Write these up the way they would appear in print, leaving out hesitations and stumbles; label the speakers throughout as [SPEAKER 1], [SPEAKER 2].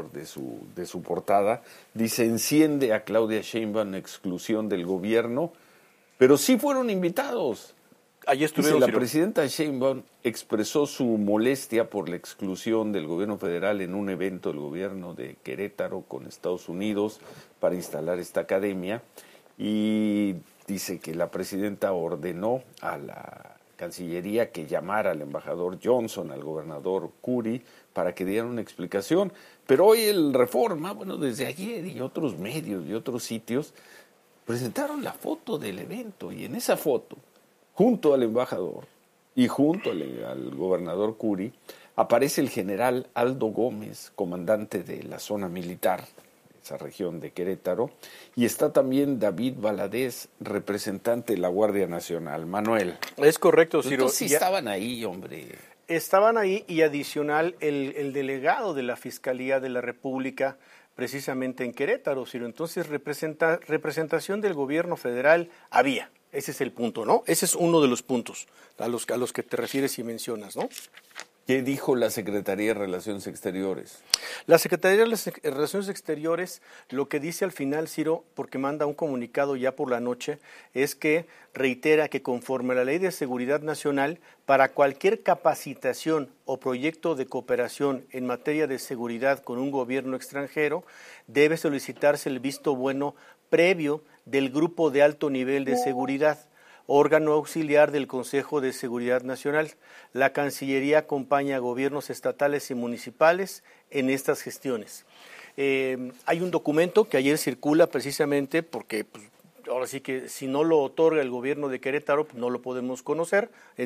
[SPEAKER 1] de su portada, dice: enciende a Claudia Sheinbaum exclusión del gobierno, pero sí fueron invitados.
[SPEAKER 2] Allí estuvieron.
[SPEAKER 1] La presidenta Sheinbaum expresó su molestia por la exclusión del gobierno federal en un evento del gobierno de Querétaro con Estados Unidos para instalar esta academia, y dice que la presidenta ordenó a la Cancillería que llamara al embajador Johnson, al gobernador Curry, para que dieran una explicación. Pero hoy el Reforma, desde ayer, y otros medios y otros sitios presentaron la foto del evento, y en esa foto, junto al embajador y junto al gobernador Curry, aparece el general Aldo Gómez, comandante de la zona militar, esa región de Querétaro, y está también David Valadez, representante de la Guardia Nacional. Manuel.
[SPEAKER 2] Es correcto, Ciro.
[SPEAKER 1] Entonces sí estaban ahí, hombre.
[SPEAKER 2] Estaban ahí, y adicional el delegado de la Fiscalía de la República, precisamente en Querétaro, Ciro. Entonces representación del gobierno federal había. Ese es el punto, ¿no? Ese es uno de los puntos a los que te refieres y mencionas, ¿no?
[SPEAKER 1] ¿Qué dijo la Secretaría de Relaciones Exteriores?
[SPEAKER 2] La Secretaría de Relaciones Exteriores lo que dice al final, Ciro, porque manda un comunicado ya por la noche, es que reitera que conforme a la Ley de Seguridad Nacional, para cualquier capacitación o proyecto de cooperación en materia de seguridad con un gobierno extranjero, debe solicitarse el visto bueno previo del Grupo de Alto Nivel de Seguridad, órgano auxiliar del Consejo de Seguridad Nacional. La Cancillería acompaña a gobiernos estatales y municipales en estas gestiones. Hay un documento que ayer circula precisamente porque ahora sí que si no lo otorga el gobierno de Querétaro, no lo podemos conocer.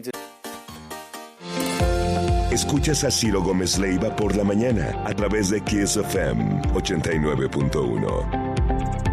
[SPEAKER 3] Escuchas a Ciro Gómez Leiva por la mañana a través de Kiss FM 89.1.